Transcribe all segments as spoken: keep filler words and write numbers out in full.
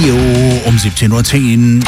Radio um siebzehn Uhr zehn.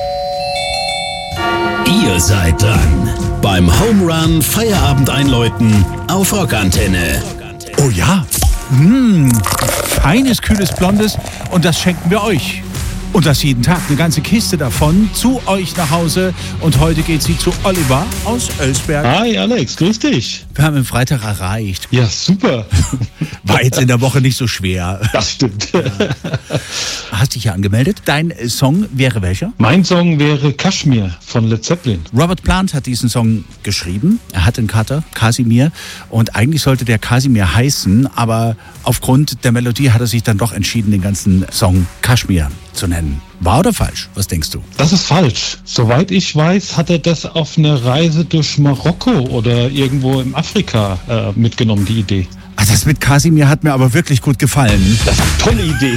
Ihr seid dran beim Home Run Feierabend einläuten auf Rockantenne. Oh ja, mmh, feines, kühles Blondes und das schenken wir euch. Und das jeden Tag, eine ganze Kiste davon, zu euch nach Hause. Und heute geht sie zu Oliver aus Elsberg. Hi Alex, grüß dich. Wir haben den Freitag erreicht. Ja, super. War jetzt in der Woche nicht so schwer. Das stimmt. Ja. Hast dich ja angemeldet. Dein Song wäre welcher? Mein Song wäre Kashmir von Led Zeppelin. Robert Plant hat diesen Song geschrieben. Er hat einen Cutter, Kasimir. Und eigentlich sollte der Kasimir heißen, aber aufgrund der Melodie hat er sich dann doch entschieden, den ganzen Song Kashmir zu nennen. Wahr oder falsch? Was denkst du? Das ist falsch. Soweit ich weiß, hat er das auf eine Reise durch Marokko oder irgendwo in Afrika äh, mitgenommen, die Idee. Ah, das mit Kasimir hat mir aber wirklich gut gefallen. Das ist eine tolle Idee.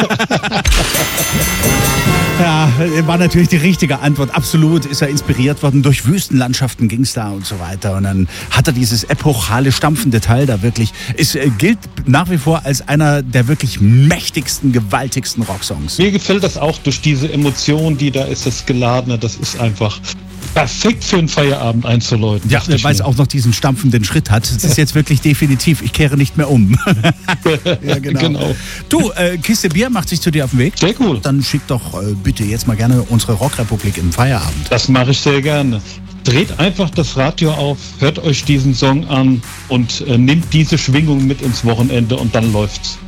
Ja, war natürlich die richtige Antwort. Absolut ist er inspiriert worden. Durch Wüstenlandschaften ging es da und so weiter. Und dann hat er dieses epochale, stampfende Teil da wirklich. Es äh, gilt nach wie vor als einer der wirklich mächtigsten, gewaltigsten Rocksongs. Mir gefällt das auch durch diese Emotion, die da ist, das Geladene. Das ist einfach perfekt für einen Feierabend einzuläuten. Ja, weil es auch noch diesen stampfenden Schritt hat. Das ist jetzt wirklich definitiv. Ich kehre nicht mehr um. Ja, genau. Genau. Du, äh, Kiste Bier macht sich zu dir auf den Weg. Sehr cool. Dann schick doch äh, bitte jetzt mal gerne unsere Rockrepublik im Feierabend. Das mache ich sehr gerne. Dreht einfach das Radio auf, hört euch diesen Song an und äh, nimmt diese Schwingung mit ins Wochenende und dann läuft's.